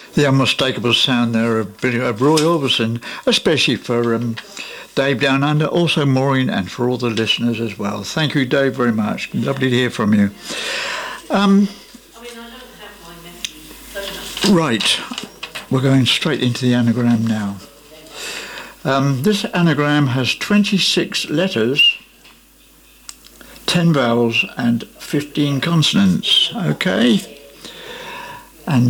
The unmistakable sound there of Roy Orbison, especially for Dave Down Under, also Maureen, and for all the listeners as well. Thank you, Dave, very much. Lovely to hear from you. Right, we're going straight into the anagram now. This anagram has 26 letters, 10 vowels and 15 consonants, okay? And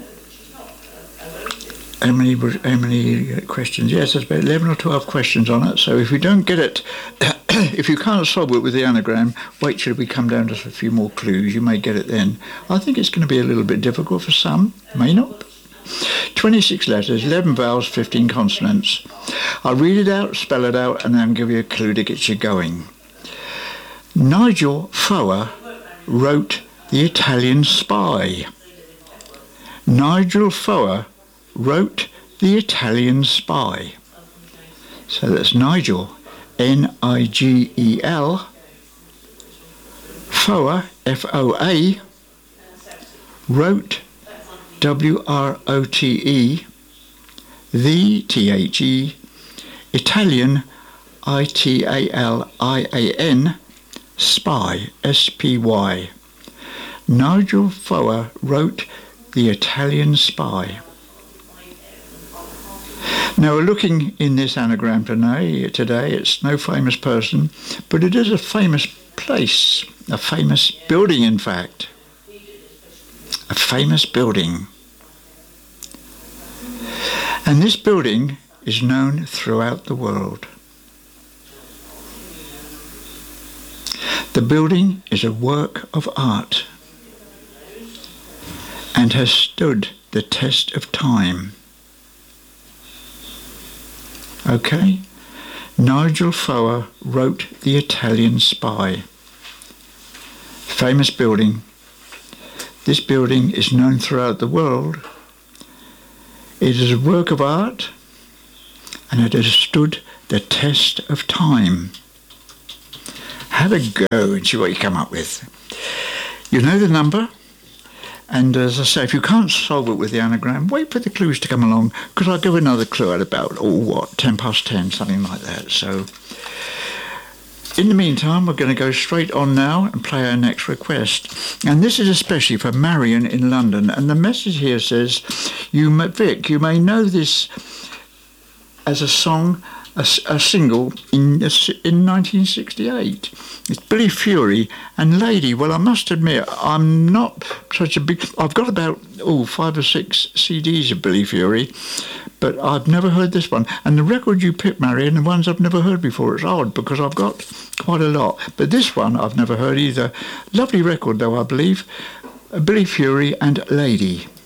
how many questions? Yes, there's about 11 or 12 questions on it, so if you don't get it, if you can't solve it with the anagram, wait till we come down to a few more clues, you may get it then. I think it's going to be a little bit difficult for some, may not. 26 letters, 11 vowels, 15 consonants. I'll read it out, spell it out, and then give you a clue to get you going. Nigel Foer wrote The Italian Spy. Nigel Foer wrote The Italian Spy. So that's Nigel, Nigel, Foer, Foa, wrote, Wrote, the, The, Italian, Italian, spy, Spy. Nigel Foer wrote The Italian Spy. Now we're looking in this anagram today, it's no famous person, but it is a famous place, a famous building in fact. A famous building. And this building is known throughout the world. The building is a work of art and has stood the test of time. Okay? Nigel Foer wrote The Italian Spy. Famous building. This building is known throughout the world. It is a work of art and it has stood the test of time. Have a go and see what you come up with. You know the number, and as I say, if you can't solve it with the anagram, wait for the clues to come along, because I'll give another clue at about, 10 past 10, something like that. So in the meantime, we're going to go straight on now and play our next request. And this is especially for Marion in London. And the message here says, Vic, you may know this as a song, a single in 1968. It's Billy Fury and Lady. Well, I must admit, I'm not such a big... I've got about 5 or 6 CDs of Billy Fury, but I've never heard this one. And the record you picked, Marion, the ones I've never heard before. It's odd because I've got quite a lot. But this one I've never heard either. Lovely record, though, I believe. Billy Fury and Lady.